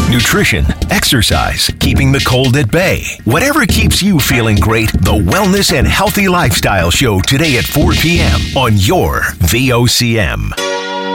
nutrition, exercise, keeping the cold at bay. Whatever keeps you feeling great, the Wellness and Healthy Lifestyle Show today at 4 p.m. on your VOCM.